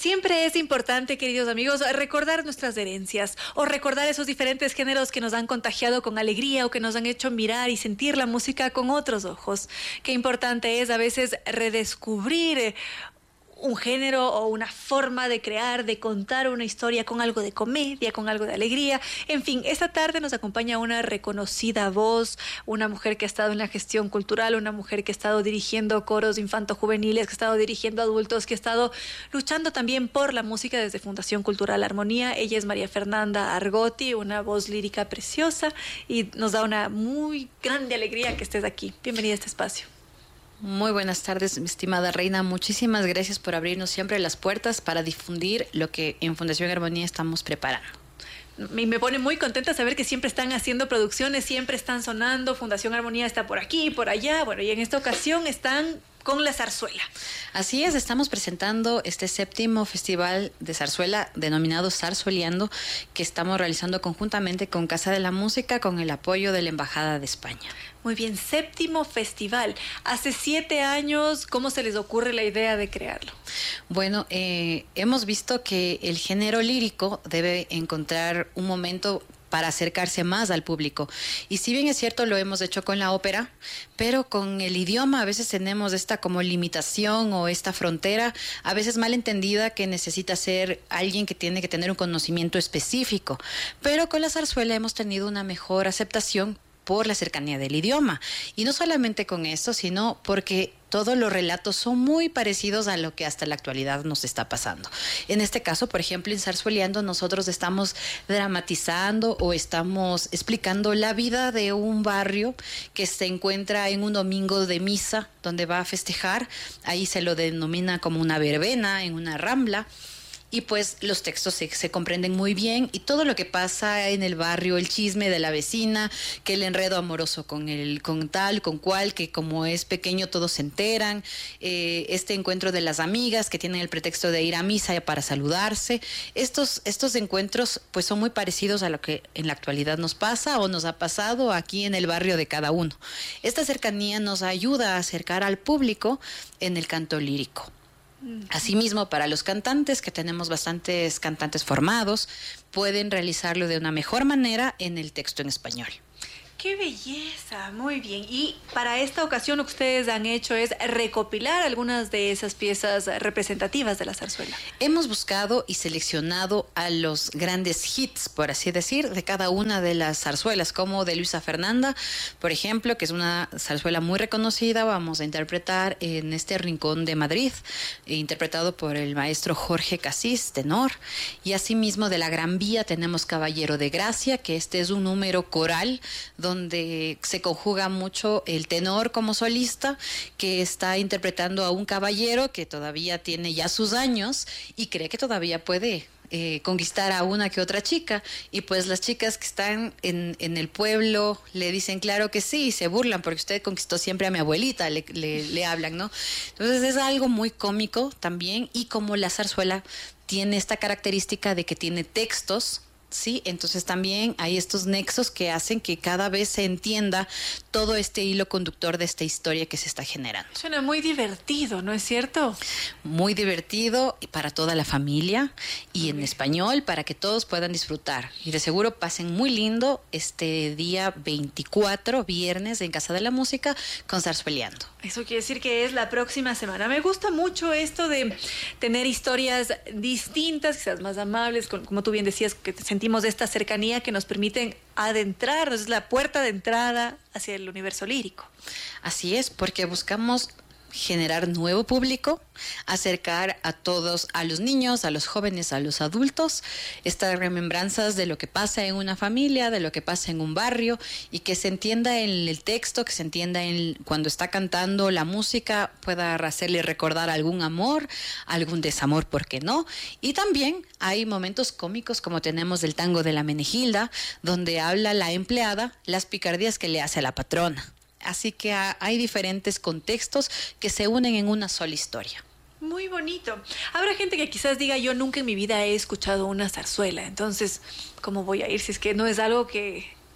Siempre es importante, queridos amigos, recordar nuestras herencias o recordar esos diferentes géneros que nos han contagiado con alegría o que nos han hecho mirar y sentir la música con otros ojos. Qué importante es a veces redescubrir un género o una forma de crear, de contar una historia con algo de comedia, con algo de alegría. En fin, esta tarde nos acompaña una reconocida voz, una mujer que ha estado en la gestión cultural, una mujer que ha estado dirigiendo coros infanto-juveniles, que ha estado dirigiendo adultos, que ha estado luchando también por la música desde Fundación Cultural Armonía. Ella es María Fernanda Argotti, una voz lírica preciosa y nos da una muy grande alegría que estés aquí. Bienvenida a este espacio. Muy buenas tardes, mi estimada Reina. Muchísimas gracias por abrirnos siempre las puertas para difundir lo que en Fundación Armonía estamos preparando. Me pone muy contenta saber que siempre están haciendo producciones, siempre están sonando. Fundación Armonía está por aquí, por allá. Bueno, y en esta ocasión están con la zarzuela. Así es, estamos presentando este 7º festival de zarzuela denominado Zarzueleando, que estamos realizando conjuntamente con Casa de la Música con el apoyo de la Embajada de España. Muy bien, 7º festival. Hace 7 años, ¿cómo se les ocurre la idea de crearlo? Bueno, hemos visto que el género lírico debe encontrar un momento para acercarse más al público. Y si bien es cierto, lo hemos hecho con la ópera, pero con el idioma a veces tenemos esta como limitación o esta frontera, a veces mal entendida, que necesita ser alguien que tiene que tener un conocimiento específico. Pero con la zarzuela hemos tenido una mejor aceptación por la cercanía del idioma. Y no solamente con eso, sino porque todos los relatos son muy parecidos a lo que hasta la actualidad nos está pasando. En este caso, por ejemplo, en Zarzueleando nosotros estamos dramatizando o estamos explicando la vida de un barrio que se encuentra en un domingo de misa donde va a festejar. Ahí se lo denomina como una verbena, en una rambla. Y pues los textos se comprenden muy bien y todo lo que pasa en el barrio, el chisme de la vecina, que el enredo amoroso con tal, con cual, que como es pequeño todos se enteran, este encuentro de las amigas que tienen el pretexto de ir a misa para saludarse. Estos encuentros pues son muy parecidos a lo que en la actualidad nos pasa o nos ha pasado aquí en el barrio de cada uno. Esta cercanía nos ayuda a acercar al público en el canto lírico. Asimismo, para los cantantes, que tenemos bastantes cantantes formados, pueden realizarlo de una mejor manera en el texto en español. ¡Qué belleza! Muy bien. Y para esta ocasión lo que ustedes han hecho es recopilar algunas de esas piezas representativas de la zarzuela. Hemos buscado y seleccionado a los grandes hits, por así decir, de cada una de las zarzuelas, como de Luisa Fernanda, por ejemplo, que es una zarzuela muy reconocida. Vamos a interpretar en este Rincón de Madrid, interpretado por el maestro Jorge Casís, tenor. Y asimismo de la Gran Vía tenemos Caballero de Gracia, que este es un número coral donde se conjuga mucho el tenor como solista, que está interpretando a un caballero que todavía tiene ya sus años y cree que todavía puede conquistar a una que otra chica, y pues las chicas que están en el pueblo le dicen claro que sí, y se burlan porque usted conquistó siempre a mi abuelita, le hablan, ¿no? Entonces es algo muy cómico también, y como la zarzuela tiene esta característica de que tiene textos, sí, entonces también hay estos nexos que hacen que cada vez se entienda todo este hilo conductor de esta historia que se está generando. Suena muy divertido, ¿no es cierto? Muy divertido para toda la familia y en español para que todos puedan disfrutar. Y de seguro pasen muy lindo este día 24, viernes, en Casa de la Música con Zarzueleando. Eso quiere decir que es la próxima semana. Me gusta mucho esto de tener historias distintas, quizás más amables, como tú bien decías, que sentimos esta cercanía que nos permiten adentrarnos, es la puerta de entrada hacia el universo lírico. Así es, porque buscamos generar nuevo público, acercar a todos, a los niños, a los jóvenes, a los adultos, estas remembranzas de lo que pasa en una familia, de lo que pasa en un barrio, y que se entienda en el texto, que se entienda cuando está cantando la música, pueda hacerle recordar algún amor, algún desamor, ¿por qué no? Y también hay momentos cómicos como tenemos del tango de la Menegilda, donde habla la empleada las picardías que le hace a la patrona. Así que hay diferentes contextos que se unen en una sola historia. Muy bonito. Habrá gente que quizás diga, yo nunca en mi vida he escuchado una zarzuela, entonces, ¿cómo voy a ir si es que no es algo que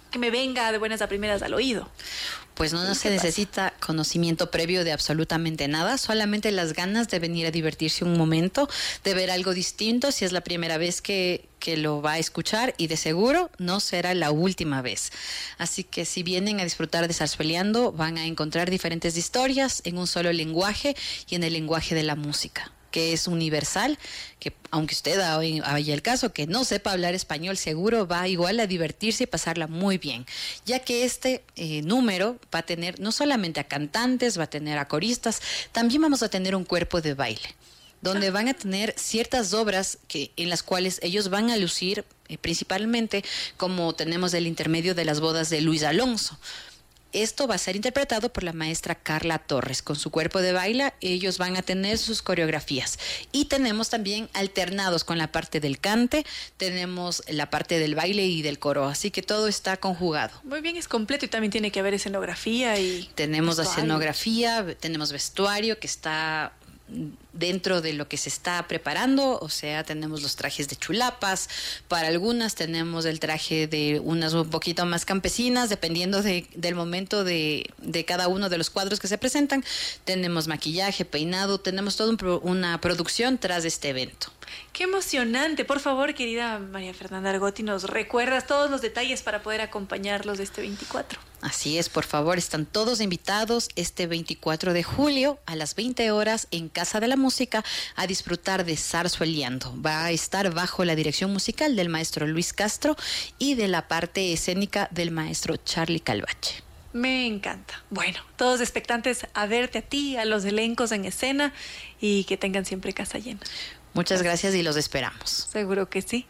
que me venga de buenas a primeras al oído? Pues no se necesita conocimiento previo de absolutamente nada, solamente las ganas de venir a divertirse un momento, de ver algo distinto si es la primera vez que lo va a escuchar, y de seguro no será la última vez. Así que si vienen a disfrutar de Zarzueleando, van a encontrar diferentes historias en un solo lenguaje y en el lenguaje de la música, que es universal, que aunque usted haya el caso que no sepa hablar español, seguro va igual a divertirse y pasarla muy bien, ya que este número va a tener no solamente a cantantes, va a tener a coristas, también vamos a tener un cuerpo de baile, donde van a tener ciertas obras en las cuales ellos van a lucir, principalmente como tenemos el intermedio de las bodas de Luis Alonso. Esto va a ser interpretado por la maestra Carla Torres. Con su cuerpo de baile, ellos van a tener sus coreografías. Y tenemos también alternados con la parte del cante, tenemos la parte del baile y del coro. Así que todo está conjugado. Muy bien, es completo, y también tiene que haber escenografía y tenemos vestuario. Escenografía, tenemos vestuario que está dentro de lo que se está preparando, o sea, tenemos los trajes de chulapas, para algunas tenemos el traje de unas un poquito más campesinas, dependiendo del momento de cada uno de los cuadros que se presentan, tenemos maquillaje, peinado, tenemos toda una producción tras este evento. ¡Qué emocionante! Por favor, querida María Fernanda Argotti, ¿nos recuerdas todos los detalles para poder acompañarlos de este 24? Así es, por favor, están todos invitados este 24 de julio a las 20 horas en Casa de la Música a disfrutar de Zarzueleando. Va a estar bajo la dirección musical del maestro Luis Castro y de la parte escénica del maestro Charlie Calvache. Me encanta. Bueno, todos expectantes a verte a ti, a los elencos en escena, y que tengan siempre casa llena. Muchas gracias y los esperamos. Seguro que sí.